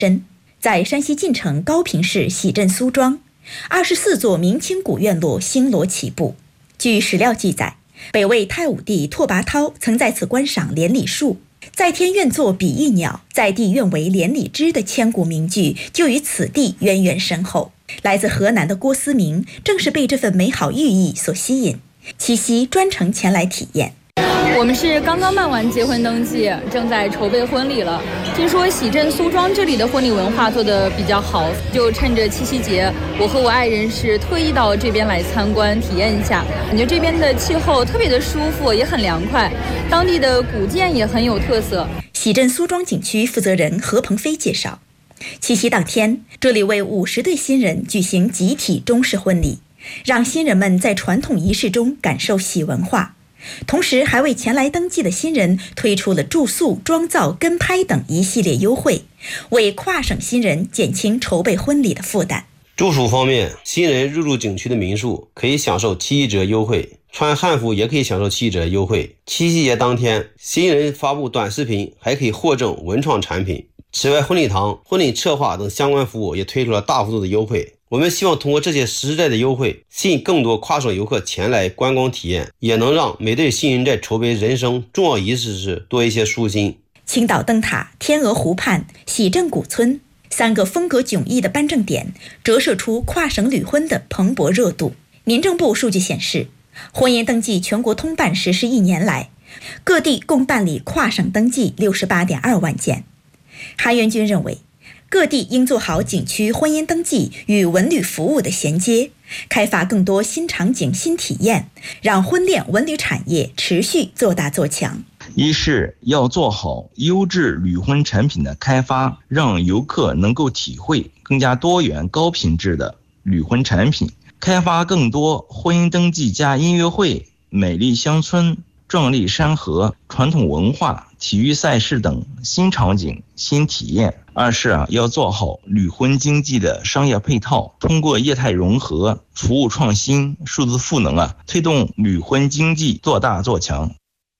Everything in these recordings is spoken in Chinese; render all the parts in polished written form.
真，在山西晋城高平市喜镇苏庄，24座明清古院落星罗棋布。据史料记载，北魏太武帝拓跋焘曾在此观赏连理树，在天愿作比翼鸟，在地愿为连理枝的千古名句就与此地渊源深厚。来自河南的郭思明正是被这份美好寓意所吸引，七夕专程前来体验。 我们是刚刚办完结婚登记，正在筹备婚礼了。听说喜镇苏庄这里的婚礼文化做得比较好，就趁着七夕节，我和我爱人是特意到这边来参观体验一下。感觉这边的气候特别的舒服，也很凉快，当地的古建也很有特色。 喜镇苏庄景区负责人何鹏飞介绍，七夕当天，这里为50对新人举行集体中式婚礼，让新人们在传统仪式中感受喜文化。同时还为前来登记的新人推出了住宿、妆造、跟拍等一系列优惠，为跨省新人减轻筹备婚礼的负担。 住宿方面，新人入住景区的民宿可以享受7折优惠，穿汉服也可以享受7折优惠。七夕节当天，新人发布短视频还可以获赠文创产品。此外，婚礼堂、婚礼策划等相关服务也推出了大幅度的优惠。我们希望通过这些实在的优惠，吸引更多跨省游客前来观光体验，也能让每对新人在筹备人生重要仪式时多一些舒心。 青岛灯塔、天鹅湖畔、喜镇古村3个风格迥异的颁证点，折射出跨省旅婚的蓬勃热度。民政部数据显示，婚姻登记全国通办实施1年来，各地共办理跨省登记68.2万件。韩元军认为，各地应做好景区婚姻登记与文旅服务的衔接，开发更多新场景、新体验，让婚恋文旅产业持续做大做强。 一是要做好优质旅婚产品的开发，让游客能够体会更加多元高品质的旅婚产品，开发更多婚姻登记加音乐会、美丽乡村、壮丽山河、传统文化、体育赛事等新场景、新体验。二是要做好旅婚经济的商业配套，通过业态融合、服务创新、数字赋能推动旅婚经济做大做强。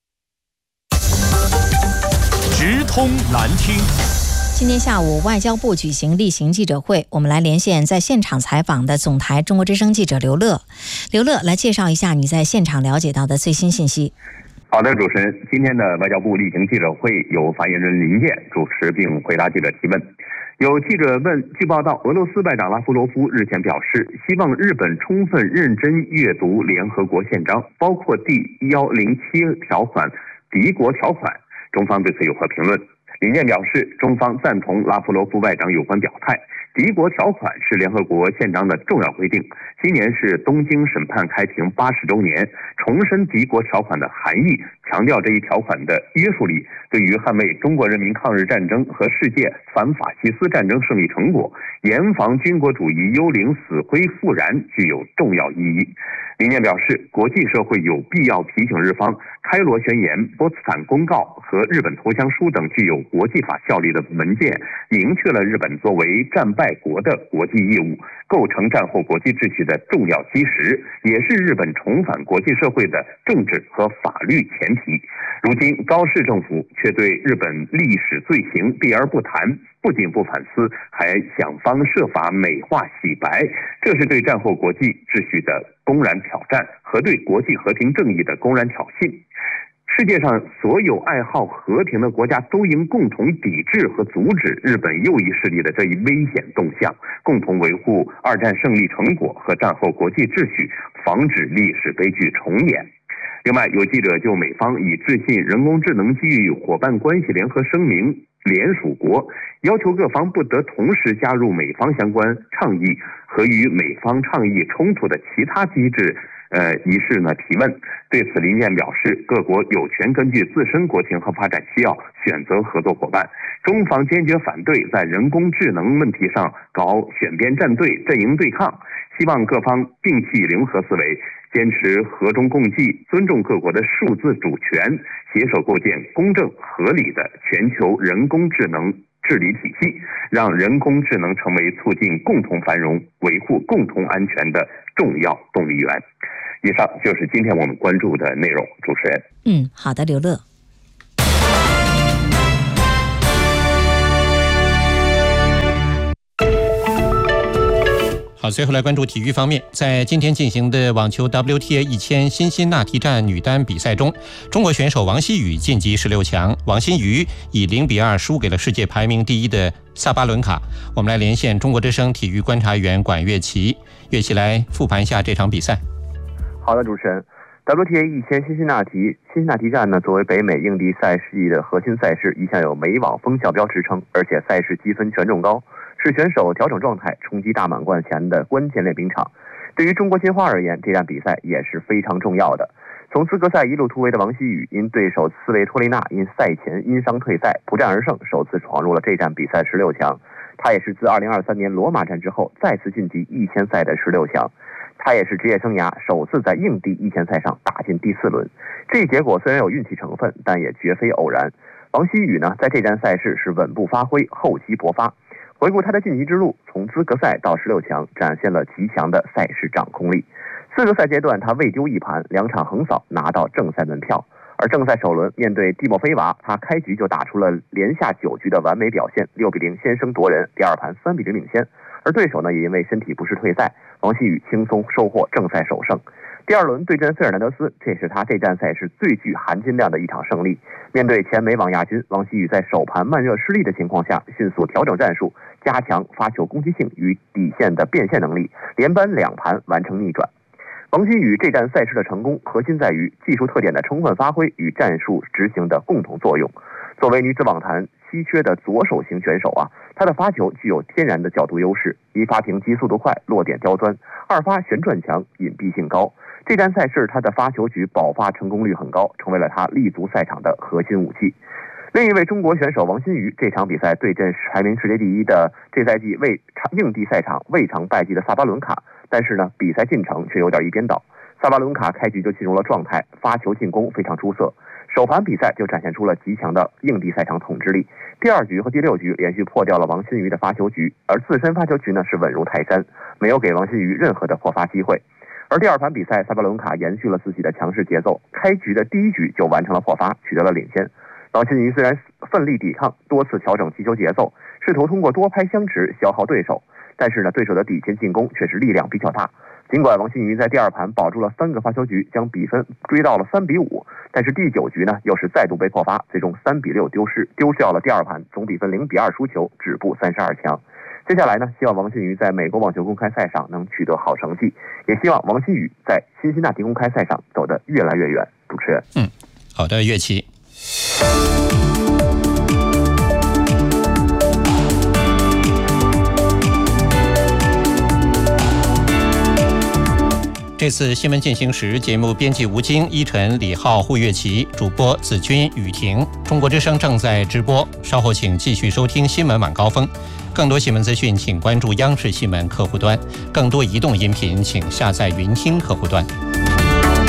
直通南听。 今天下午，外交部举行例行记者会，我们来连线在现场采访的总台中国之声记者刘乐。刘乐，来介绍一下你在现场了解到的最新信息。 好的，主持人，今天的外交部例行记者会由发言人林健主持并回答记者提问。有记者问，据报道，俄罗斯外长拉夫罗夫日前表示，希望日本充分认真阅读联合国宪章，包括第107条款敌国条款。中方对此有何评论？林健表示，中方赞同拉夫罗夫外长有关表态。敌国条款是联合国宪章的重要规定，今年是东京审判开庭80周年，重申敌国条款的含义，强调这一条款的约束力对于捍卫中国人民抗日战争和世界反法西斯战争胜利成果，严防军国主义幽灵死灰复燃具有重要意义。林健表示，国际社会有必要提醒日方，开罗宣言、波茨坦公告和日本投降书等具有国际法效力的文件，明确了日本作为战败国的国际义务，构成战后国际秩序的重要基石，也是日本重返国际社会的政治和法律前提。如今高市政府却对日本历史罪行避而不谈，不仅不反思，还想方设法美化洗白，这是对战后国际秩序的公然挑战和对国际和平正义的公然挑衅。世界上所有爱好和平的国家都应共同抵制和阻止日本右翼势力的这一危险动向，共同维护二战胜利成果和战后国际秩序，防止历史悲剧重演。另外，有记者就美方已致信人工智能机遇伙伴关系联合声明联署国，要求各方不得同时加入美方相关倡议和与美方倡议冲突的其他机制一事提问。对此，林健表示，各国有权根据自身国情和发展需要选择合作伙伴，中方坚决反对在人工智能问题上搞选边站队、阵营对抗，希望各方摒弃零和思维，坚持和中共济，尊重各国的数字主权，携手构建公正合理的全球人工智能治理体系，让人工智能成为促进共同繁荣、维护共同安全的重要动力源。以上就是今天我们关注的内容，主持人。 好的，刘乐。 最后来关注体育方面，在今天进行的网球 WTA 1000辛辛那提站女单比赛中，中国选手王希雨晋级16强。王希雨以0-2输给了世界排名第1的萨巴伦卡。我们来连线中国之声体育观察员管乐琪，乐琪来复盘一下这场比赛。 好的，主持人。WTA 1000辛辛那提站呢，作为北美硬地赛事的核心赛事，一向有美网风向标之称，而且赛事积分权重高，是选手调整状态、冲击大满贯前的关键练兵场。对于中国金花而言，这场比赛也是非常重要的。从资格赛一路突围的王希雨，因对手斯维托利娜因赛前因伤退赛，不战而胜，首次闯入了这站比赛16强。他也是自2023年罗马站之后再次晋级1000赛的16强。他也是职业生涯首次在硬地1000赛上打进第4轮。这一结果虽然有运气成分，但也绝非偶然。王希雨呢，在这站赛事是稳步发挥，厚积薄发。回顾他的晋级之路，从资格赛到16强，展现了极强的赛事掌控力。资格赛阶段，他未丢一盘，2场横扫拿到正赛门票。而正赛首轮面对蒂莫菲娃，他开局就打出了连下9局的完美表现，6-0先声夺人，第2盘3-0领先。而对手呢，也因为身体不适退赛，王希雨轻松收获正赛首胜。第2轮对阵费尔南德斯，这是他这站赛事最具含金量的一场胜利。面对前美网亚军，王希雨在首盘慢热失利的情况下，迅速调整战术，加强发球攻击性与底线的变现能力，连扳2盘完成逆转。王希雨这站赛事的成功，核心在于技术特点的充分发挥与战术执行的共同作用。作为女子网坛稀缺的左手型选手啊，她的发球具有天然的角度优势，一发停机速度快，落点刁钻；二发旋转强，隐蔽性高。这站赛事她的发球局爆发成功率很高，成为了她立足赛场的核心武器。另一位中国选手王欣瑜，这场比赛对阵排名世界第1的这赛季硬地赛场未尝败绩的萨巴伦卡，但是呢，比赛进程却有点一边倒。萨巴伦卡开局就进入了状态，发球进攻非常出色，首盘比赛就展现出了极强的硬地赛场统治力。第2局和第6局连续破掉了王欣瑜的发球局，而自身发球局呢是稳如泰山，没有给王欣瑜任何的破发机会。而第2盘比赛，萨巴伦卡延续了自己的强势节奏，开局的第1局就完成了破发，取得了领先。王欣瑜虽然奋力抵抗，多次调整击球节奏，试图通过多拍相持消耗对手，但是呢，对手的底线进攻确实力量比较大。尽管王欣瑜在第2盘保住了3个发球局，将比分追到了3-5，但是第9局呢又是再度被破发，最终3-6丢掉了第2盘，总比分0-2输球，止步32强。接下来呢，希望王欣瑜在美国网球公开赛上能取得好成绩，也希望王欣瑜在辛辛那提公开赛上走得越来越远。主持人， 好的，乐琪。这次新闻进行时，节目编辑吴京、依晨、李浩、胡月琪，主播子君、雨婷。中国之声正在直播，稍后请继续收听新闻晚高峰。更多新闻资讯，请关注央视新闻客户端；更多移动音频，请下载云听客户端。